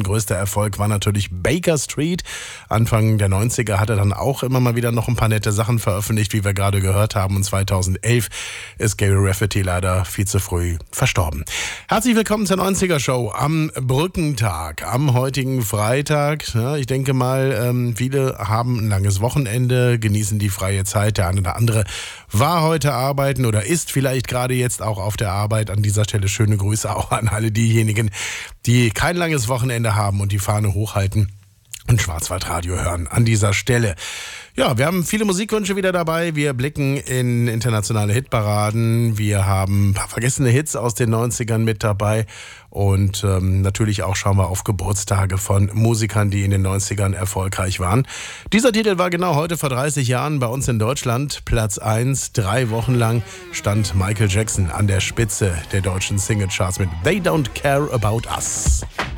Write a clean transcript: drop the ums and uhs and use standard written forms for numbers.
größter Erfolg war natürlich Baker Street. Anfang der 90er hat er dann auch immer mal wieder noch ein paar nette Sachen veröffentlicht, wie wir gerade gehört haben. Und 2011 ist Gary Rafferty leider viel zu früh verstorben. Herzlich willkommen zur 90er Show am Brückentag, am heutigen Freitag. Ja, ich denke mal, viele haben ein langes Wochenende, genießen die freie Zeit. Der eine oder andere war heute arbeiten oder ist vielleicht gerade jetzt auch auf der Arbeit. An dieser Stelle schöne Grüße auch an alle diejenigen, die kein langes Wochenende haben und die Fahne hochhalten und Schwarzwaldradio hören an dieser Stelle. Ja, wir haben viele Musikwünsche wieder dabei. Wir blicken in internationale Hitparaden. Wir haben ein paar vergessene Hits aus den 90ern mit dabei. Und natürlich auch schauen wir auf Geburtstage von Musikern, die in den 90ern erfolgreich waren. Dieser Titel war genau heute vor 30 Jahren bei uns in Deutschland Platz 1. 3 Wochen lang stand Michael Jackson an der Spitze der deutschen Singlecharts mit They Don't Care About Us.